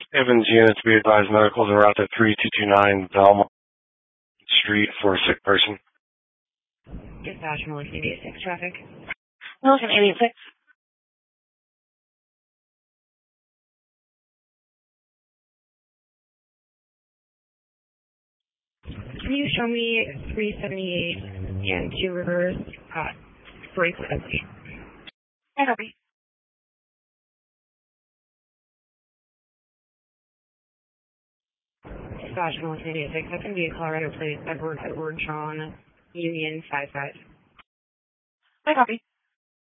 Evans units, be advised medicals are out at 3229 Belmont Street for a sick person. Dispatch, Militia 86 traffic. Militia 86. Can you show me 378 and Two Rivers bracelet? I copy. Dispatch, Militia 86. That's going to be a Colorado plate. Edward John, Union 55. I copy.